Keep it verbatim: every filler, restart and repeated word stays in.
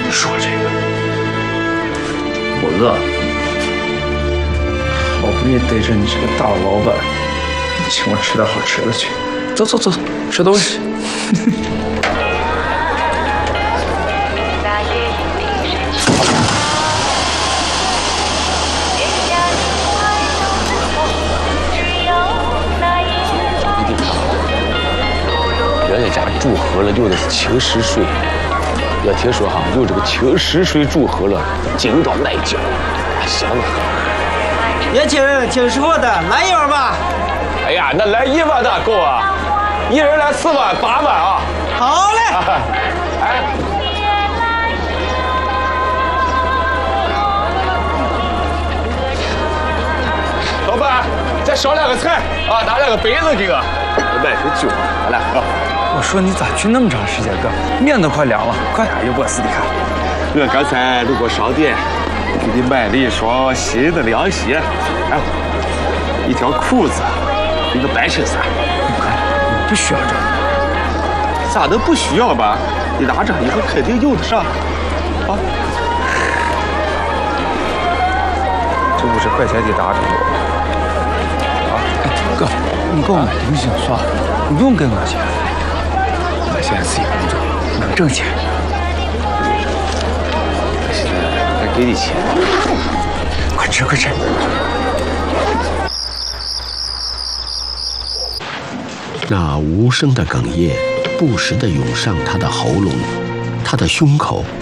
说这个，我饿了，好不容易逮着你这个大老板，请我吃点好吃的去。走走走，吃东西。 人家家住河了，有的是青石水。要听说哈，有这个青石水住河了，劲道耐久，香啊！ 年轻人挺适合的，来一碗吧。 哎呀，那来一碗的够啊，一人来四碗，八碗啊。 好嘞。 哎。老板，再少两个菜啊，拿两个杯子给我。买瓶酒，来来喝。 我说你咋去那么长时间，哥？面都快凉了，快点有波斯的看。 我刚才路过商店，给你买了一双新的凉鞋，还有一条裤子，一个白衬衫。 你不需要这个。 咋能不需要吧？你拿着以后肯定用得上。啊， 这五十块钱得打着我。啊，哎，哥，你给我买东西算了，你不用跟我去。我现在自己工作，能挣钱。 我现在该给你钱， 快吃快吃。 那无声的哽咽不时地涌上他的喉咙，他的胸口